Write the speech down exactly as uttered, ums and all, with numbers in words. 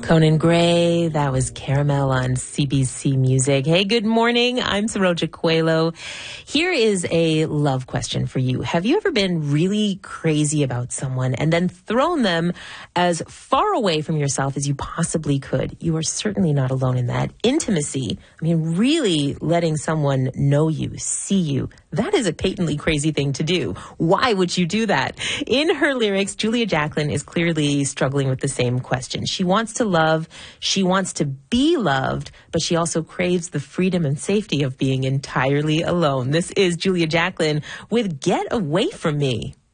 Conan Gray, that was Caramel on C B C Music. Hey, good morning. I'm Saroja Coelho. Here is a love question for you. Have you ever been really crazy about someone and then thrown them as far away from yourself as you possibly could? You are certainly not alone in that. Intimacy, I mean, really letting someone know you, see you, that is a patently crazy thing to do. Why would you do that? In her lyrics, Julia Jacklin is clearly struggling with the same question. She wants to love, she wants to be loved, but she also craves the freedom and safety of being entirely alone. This is Julia Jacklin with Get Away From Me.